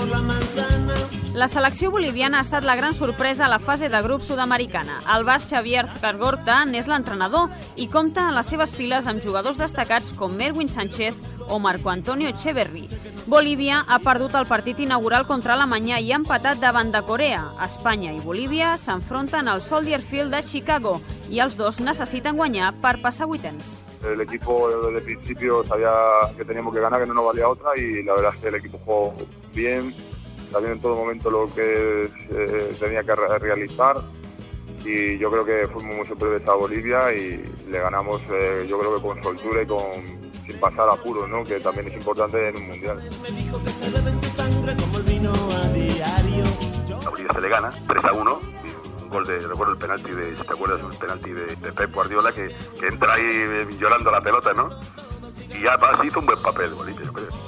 La selecció boliviana ha estat la gran sorpresa a la fase de grup sud-americana. El basc Xavier Cargorta n'és l'entrenador i compta en les seves files amb jugadors destacats com Merwin Sánchez o Marco Antonio Echeverri. Bolívia ha perdut el partit inaugural contra Alemanya i ha empatat davant de Corea. Espanya i Bolívia s'enfronten al Soldier Field de Chicago i els dos necessiten guanyar per passar vuitens. El equipo desde el principio sabía que teníamos que ganar, que no nos valía otra, y la verdad es que el equipo jugó bien, sabiendo en todo momento lo que tenía que realizar, y yo creo que fuimos muy superiores a Bolivia y le ganamos, yo creo que con soltura y sin pasar apuros, ¿no? Que también es importante en un mundial. A Bolivia se le gana 3-1. Un gol recuerdo el penalti si te acuerdas, un penalti de Pep Guardiola que entra ahí llorando la pelota, ¿no? Y ya hizo un buen papel Bolivia, yo creo.